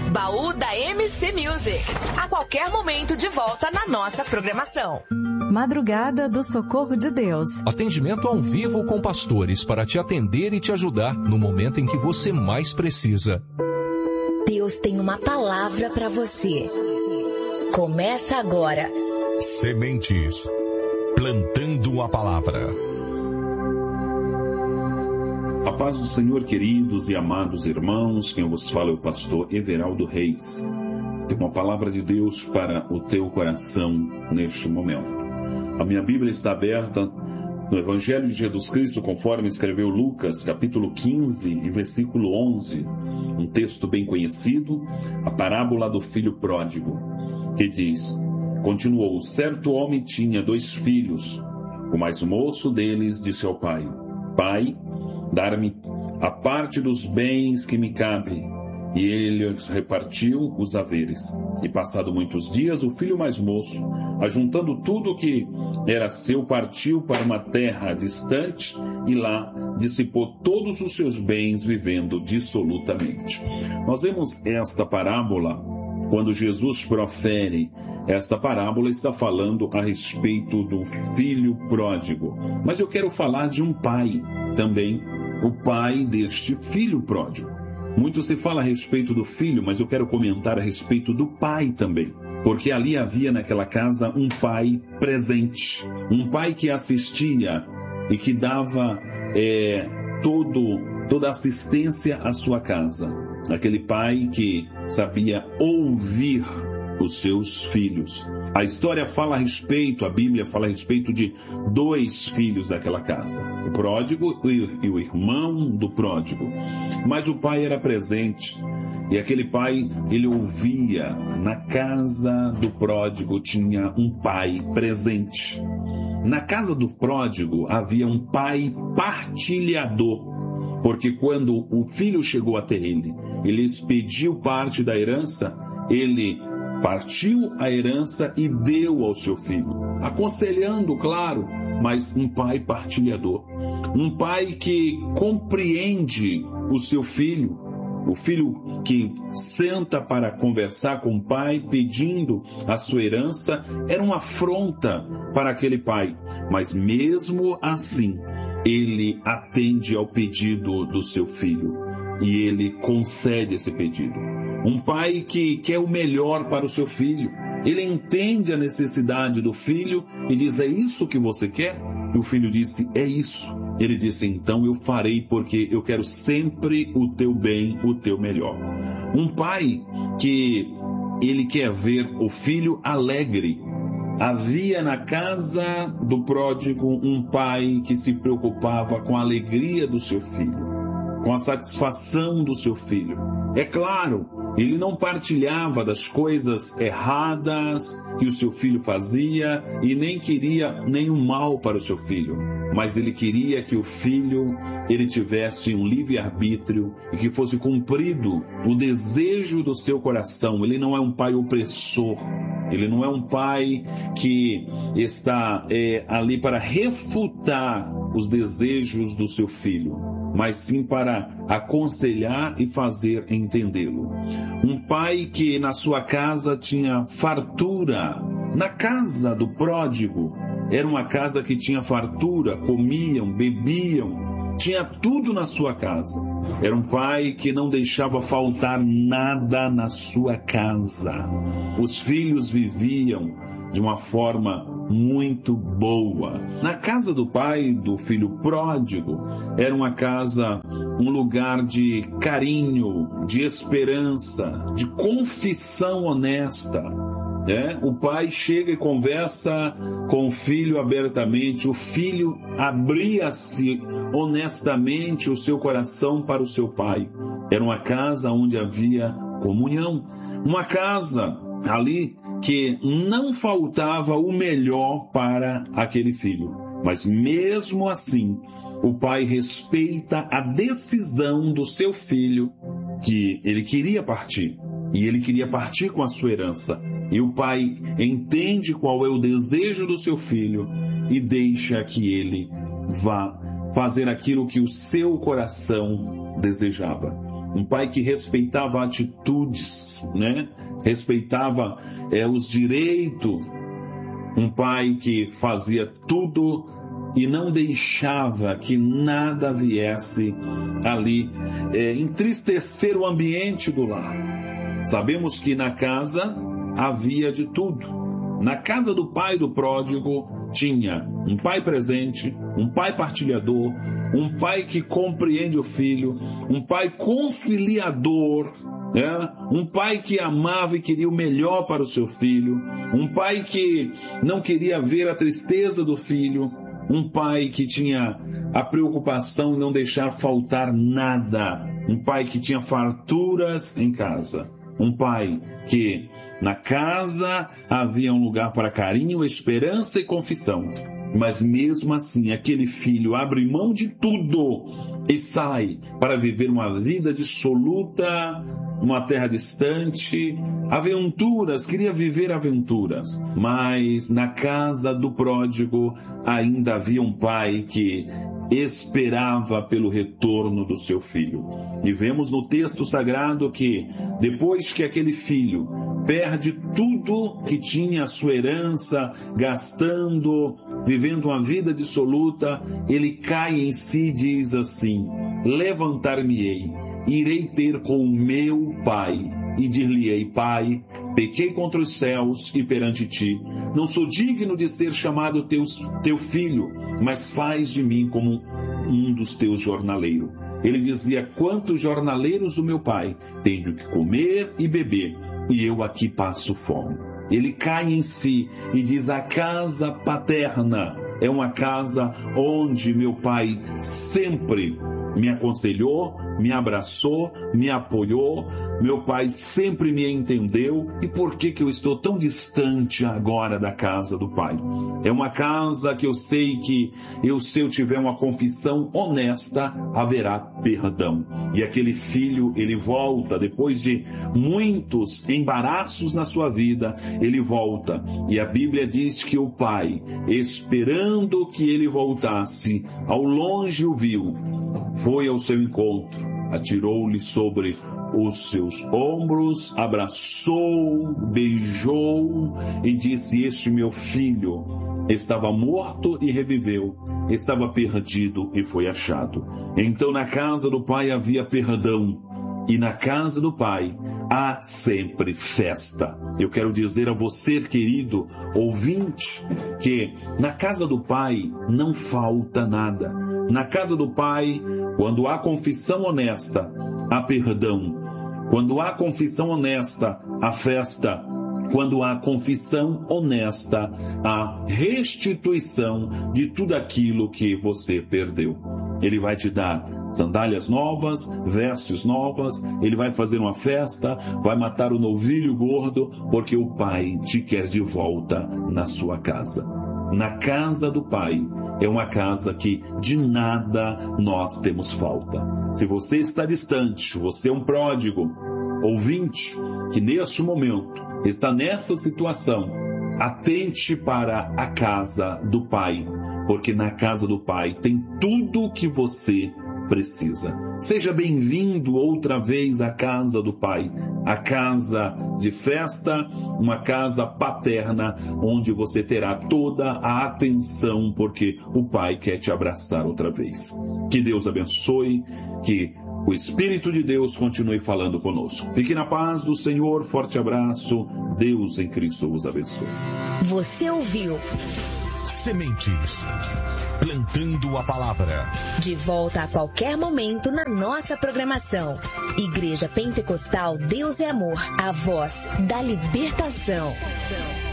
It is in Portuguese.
Baú da MC Music. A qualquer momento de volta na nossa programação. Madrugada do Socorro de Deus. Atendimento ao vivo com pastores para te atender e te ajudar no momento em que você mais precisa. Deus tem uma palavra para você. Começa agora. Sementes. Plantando a palavra. A paz do Senhor, queridos e amados irmãos, quem vos fala é o pastor Everaldo Reis. Tem uma palavra de Deus para o teu coração neste momento. A minha Bíblia está aberta no Evangelho de Jesus Cristo, conforme escreveu Lucas, capítulo 15 e versículo 11, um texto bem conhecido, a parábola do filho pródigo, que diz, continuou, certo homem tinha 2 filhos, o mais moço deles disse ao pai, Pai, dar-me a parte dos bens que me cabe. E ele repartiu os haveres. E passado muitos dias, o filho mais moço, ajuntando tudo o que era seu, partiu para uma terra distante e lá dissipou todos os seus bens, vivendo dissolutamente. Nós vemos esta parábola, quando Jesus profere esta parábola, está falando a respeito do filho pródigo. Mas eu quero falar de um pai também, o pai deste filho pródigo. Muito se fala a respeito do filho, mas eu quero comentar a respeito do pai também. Porque ali havia naquela casa um pai presente. Um pai que assistia e que dava toda assistência à sua casa. Aquele pai que sabia ouvir os seus filhos. A história fala a respeito, a Bíblia fala a respeito de 2 filhos daquela casa, o pródigo e o irmão do pródigo. Mas o pai era presente e aquele pai, ele ouvia. Na casa do pródigo tinha um pai presente. Na casa do pródigo havia um pai partilhador, porque quando o filho chegou até ele, ele expediu parte da herança, ele partiu a herança e deu ao seu filho, aconselhando, claro, mas um pai partilhador, um pai que compreende o seu filho, o filho que senta para conversar com o pai pedindo a sua herança, era uma afronta para aquele pai, mas mesmo assim, ele atende ao pedido do seu filho e ele concede esse pedido. Um pai que quer o melhor para o seu filho. Ele entende a necessidade do filho e diz, é isso que você quer? E o filho disse, é isso. Ele disse, então eu farei porque eu quero sempre o teu bem, o teu melhor. Um pai que ele quer ver o filho alegre. Havia na casa do pródigo um pai que se preocupava com a alegria do seu filho, com a satisfação do seu filho. É claro, ele não partilhava das coisas erradas que o seu filho fazia e nem queria nenhum mal para o seu filho. Mas ele queria que o filho ele tivesse um livre-arbítrio e que fosse cumprido o desejo do seu coração. Ele não é um pai opressor. Ele não é um pai que está ali para refutar os desejos do seu filho, mas sim para aconselhar e fazer entendê-lo. Um pai que na sua casa tinha fartura. Na casa do pródigo, era uma casa que tinha fartura, comiam, bebiam, tinha tudo na sua casa. Era um pai que não deixava faltar nada na sua casa. Os filhos viviam de uma forma muito boa. Na casa do pai do filho pródigo, era uma casa, um lugar de carinho, de esperança, de confissão honesta. O pai chega e conversa com o filho abertamente. O filho abria-se honestamente o seu coração para o seu pai. Era uma casa onde havia comunhão. Uma casa ali que não faltava o melhor para aquele filho. Mas mesmo assim, o pai respeita a decisão do seu filho, que ele queria partir. E ele queria partir com a sua herança. E o pai entende qual é o desejo do seu filho e deixa que ele vá fazer aquilo que o seu coração desejava. um pai que respeitava atitudes, né? Respeitava os direitos, um pai que fazia tudo e não deixava que nada viesse ali entristecer o ambiente do lar. Sabemos que na casa havia de tudo. Na casa do pai do pródigo tinha um pai presente, um pai partilhador, um pai que compreende o filho, um pai conciliador, um pai que amava e queria o melhor para o seu filho, um pai que não queria ver a tristeza do filho, um pai que tinha a preocupação em não deixar faltar nada, um pai que tinha farturas em casa, um pai que na casa havia um lugar para carinho, esperança e confissão. Mas mesmo assim, aquele filho abre mão de tudo e sai para viver uma vida dissoluta, numa terra distante, aventuras, queria viver aventuras. Mas na casa do pródigo ainda havia um pai que esperava pelo retorno do seu filho. E vemos no texto sagrado que depois que aquele filho perde tudo que tinha, a sua herança, gastando, vivendo uma vida dissoluta, ele cai em si e diz assim: levantar-me-ei, irei ter com o meu pai, e dir-lhe-ei: Pai, pequei contra os céus e perante ti, não sou digno de ser chamado teu filho, mas faz de mim como um dos teus jornaleiros. Ele dizia: quantos jornaleiros do meu pai tenho que comer e beber, e eu aqui passo fome. Ele cai em si e diz: a casa paterna é uma casa onde meu pai sempre me aconselhou, me abraçou, me apoiou, meu pai sempre me entendeu. E por que eu estou tão distante agora da casa do pai? É uma casa que eu sei que se eu tiver uma confissão honesta, haverá perdão. E aquele filho, ele volta, depois de muitos embaraços na sua vida, ele volta. E a Bíblia diz que o pai, esperando que ele voltasse, ao longe o viu, foi ao seu encontro, atirou-lhe sobre os seus ombros, abraçou, beijou e disse: este meu filho estava morto e reviveu, estava perdido e foi achado. Então na casa do pai havia perdão, e na casa do pai há sempre festa. Eu quero dizer a você, querido ouvinte, que na casa do pai não falta nada. Na casa do pai, quando há confissão honesta, há perdão. Quando há confissão honesta, há festa. Quando há confissão honesta, há restituição de tudo aquilo que você perdeu. Ele vai te dar sandálias novas, vestes novas, ele vai fazer uma festa, vai matar o novilho gordo, porque o pai te quer de volta na sua casa. Na casa do pai é uma casa que de nada nós temos falta. Se você está distante, você é um pródigo, ouvinte, que neste momento está nessa situação, atente para a casa do pai, porque na casa do pai tem tudo o que você precisa. Seja bem-vindo outra vez à casa do pai, a casa de festa, uma casa paterna, onde você terá toda a atenção, porque o pai quer te abraçar outra vez. Que Deus abençoe, que o Espírito de Deus continue falando conosco. Fique na paz do Senhor, forte abraço, Deus em Cristo vos abençoe. Você ouviu Sementes, plantando a palavra. De volta a qualquer momento na nossa programação. Igreja Pentecostal Deus é Amor, a voz da libertação.